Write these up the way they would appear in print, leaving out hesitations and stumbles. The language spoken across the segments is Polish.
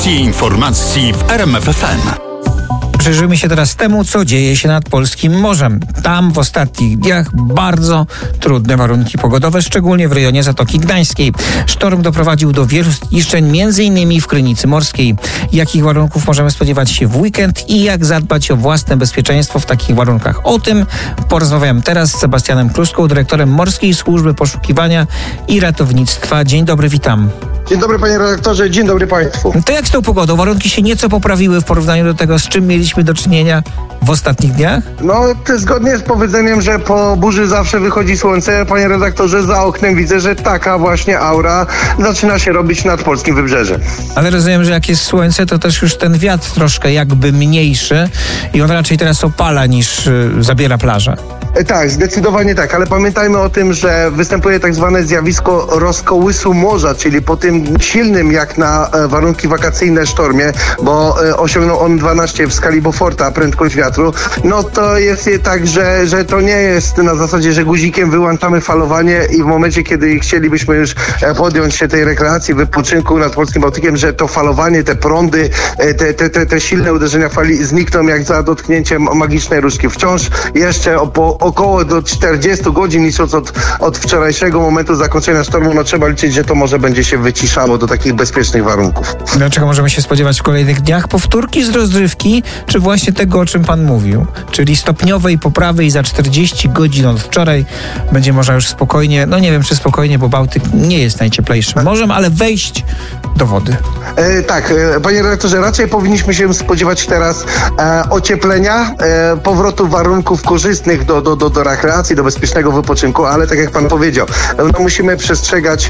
Porcji informacji w RMF FM. Przyjrzyjmy się teraz temu, co dzieje się nad polskim morzem. Tam w ostatnich dniach bardzo trudne warunki pogodowe, szczególnie w rejonie Zatoki Gdańskiej. Sztorm doprowadził do wielu zniszczeń, m.in. w Krynicy Morskiej. Jakich warunków możemy spodziewać się w weekend i jak zadbać o własne bezpieczeństwo w takich warunkach? O tym porozmawiam teraz z Sebastianem Kluską, dyrektorem Morskiej Służby Poszukiwania i Ratownictwa. Dzień dobry, witam. Dzień dobry, panie redaktorze, dzień dobry państwu. To jak z tą pogodą? Warunki się nieco poprawiły w porównaniu do tego, z czym mieliśmy do czynienia w ostatnich dniach? No, zgodnie z powiedzeniem, że po burzy zawsze wychodzi słońce, panie redaktorze, za oknem widzę, że taka właśnie aura zaczyna się robić nad polskim wybrzeżem. Ale rozumiem, że jak jest słońce, to też już ten wiatr troszkę jakby mniejszy i on raczej teraz opala niż zabiera plażę. Tak, zdecydowanie tak, ale pamiętajmy o tym, że występuje tak zwane zjawisko rozkołysu morza, czyli po tym silnym jak na warunki wakacyjne sztormie, bo osiągnął on 12 w skali Beauforta prędkość wiatru, no to jest tak, że to nie jest na zasadzie, że guzikiem wyłączamy falowanie i w momencie, kiedy chcielibyśmy już podjąć się tej rekreacji, wypoczynku nad polskim Bałtykiem, że to falowanie, te prądy, te silne uderzenia fali znikną jak za dotknięciem magicznej różdżki. Wciąż jeszcze około do 40 godzin, licząc od wczorajszego momentu zakończenia sztormu, no trzeba liczyć, że to może będzie się wyciszało do takich bezpiecznych warunków. Dlaczego możemy się spodziewać w kolejnych dniach? Powtórki z rozrywki, czy właśnie tego, o czym pan mówił? Czyli stopniowej poprawy i za 40 godzin od wczoraj będzie można już spokojnie, no nie wiem czy spokojnie, bo Bałtyk nie jest najcieplejszym morzem, ale wejść do wody. Tak, panie redaktorze, raczej powinniśmy się spodziewać teraz ocieplenia, powrotu warunków korzystnych do rekreacji, do bezpiecznego wypoczynku, ale tak jak pan powiedział, no musimy przestrzegać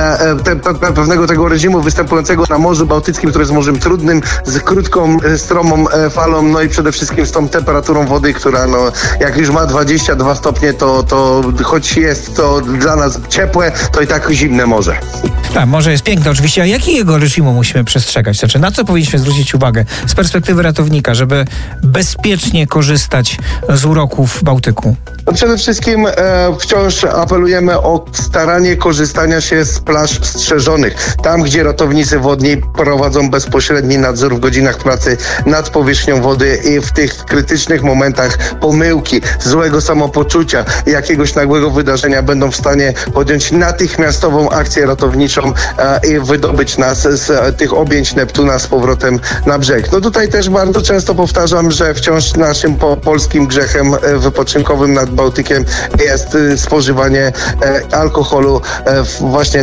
pewnego tego reżimu występującego na Morzu Bałtyckim, które jest morzem trudnym, z krótką, stromą falą, no i przede wszystkim z tą temperaturą wody, która no jak już ma 22 stopnie, to choć jest to dla nas ciepłe, to i tak zimne morze. Tak, morze jest piękne oczywiście, a jakiego reżimu musimy przestrzegać? Znaczy, na co powinniśmy zwrócić uwagę z perspektywy ratownika, żeby bezpiecznie korzystać z uroków Bałtyku? No przede wszystkim wciąż apelujemy o staranie korzystania się z plaż strzeżonych. Tam, gdzie ratownicy wodni prowadzą bezpośredni nadzór w godzinach pracy nad powierzchnią wody i w tych krytycznych momentach pomyłki, złego samopoczucia, jakiegoś nagłego wydarzenia będą w stanie podjąć natychmiastową akcję ratowniczą i wydobyć nas z tych objęć Neptuna z powrotem na brzeg. No tutaj też bardzo często powtarzam, że wciąż naszym polskim grzechem wypoczynkowym nad Bałtykiem jest spożywanie alkoholu właśnie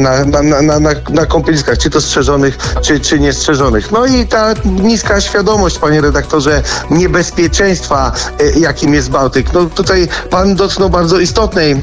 na kąpieliskach, czy to strzeżonych, czy niestrzeżonych. No i ta niska świadomość, panie redaktorze, niebezpieczeństwa, jakim jest Bałtyk. No tutaj pan dotknął bardzo istotnej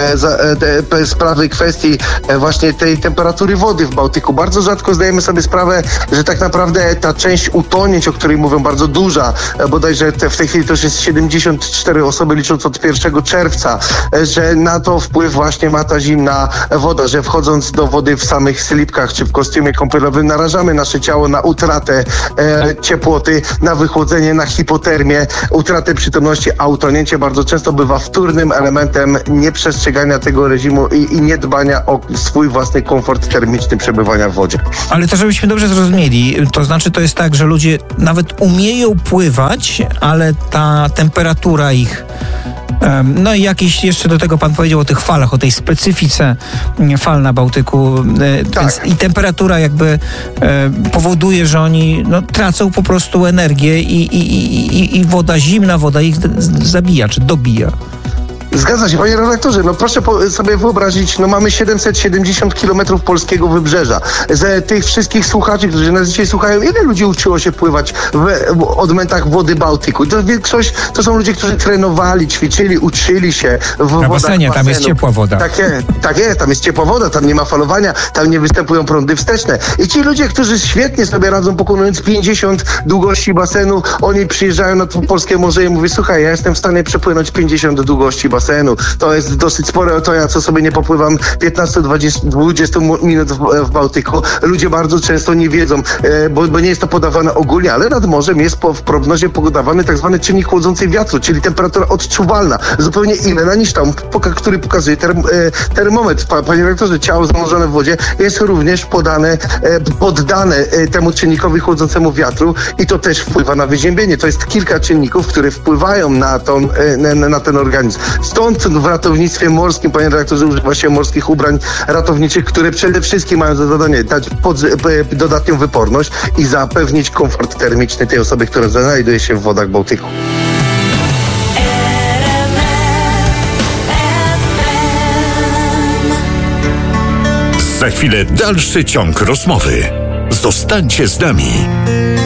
sprawy, kwestii właśnie tej temperatury wody w Bałtyku. Bardzo rzadko zdajemy sobie sprawę, że tak naprawdę ta część utonięć, o której mówią, bardzo duża, bodajże w tej chwili to już jest 74 osoby, licząc od 1 czerwca, że na to wpływ właśnie ma ta zimna woda, że wchodząc do wody w samych slipkach czy w kostiumie kąpielowym narażamy nasze ciało na utratę ciepłoty, na wychłodzenie, na hipotermię, utratę przytomności, a utonięcie bardzo często bywa wtórnym elementem nieprzestrzegania tego reżimu i niedbania o swój własny komfort termiczny przebywania w wodzie. Ale to żebyśmy dobrze zrozumieli, to znaczy to jest tak, że ludzie nawet umieją pływać, ale ta temperatura ich no i jakiś jeszcze do tego pan powiedział o tych falach, o tej specyfice fal na Bałtyku. Tak. Więc i temperatura jakby powoduje, że oni tracą po prostu energię i woda, zimna woda ich zabija, czy dobija. Zgadza się, panie redaktorze, no proszę sobie wyobrazić, no mamy 770 kilometrów polskiego wybrzeża. Z tych wszystkich słuchaczy, którzy nas dzisiaj słuchają, ile ludzi uczyło się pływać w odmętach wody Bałtyku? To większość to są ludzie, którzy trenowali, ćwiczyli, uczyli się w basenie, tam jest ciepła woda. Tak jest, tam jest ciepła woda, tam nie ma falowania, tam nie występują prądy wsteczne. I ci ludzie, którzy świetnie sobie radzą, pokonując 50 długości basenu, oni przyjeżdżają na to polskie morze i mówią, słuchaj, ja jestem w stanie przepłynąć 50 długości basenu. basenu. To jest dosyć spore, to ja co sobie nie popływam 15-20 minut w Bałtyku. Ludzie bardzo często nie wiedzą, bo nie jest to podawane ogólnie, ale nad morzem jest w prognozie podawany tak zwany czynnik chłodzącej wiatru, czyli temperatura odczuwalna, zupełnie inna niż tam, który pokazuje termometr. Panie rektorze, ciało zanurzone w wodzie jest również poddane temu czynnikowi chłodzącemu wiatru i to też wpływa na wyziębienie. To jest kilka czynników, które wpływają na ten organizm. Stąd w ratownictwie morskim, panie redaktorze, używa się morskich ubrań ratowniczych, które przede wszystkim mają za zadanie dać dodatnią wyporność i zapewnić komfort termiczny tej osoby, która znajduje się w wodach Bałtyku. Za chwilę dalszy ciąg rozmowy. Zostańcie z nami.